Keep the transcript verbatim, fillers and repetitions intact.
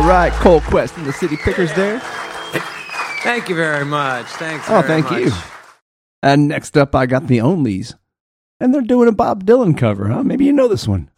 All right, Cole Quest and the City Pickers there. Thank you very much. Thanks Oh, very thank much. you. And next up, I got the Onlys. And they're doing a Bob Dylan cover, huh? Maybe you know this one.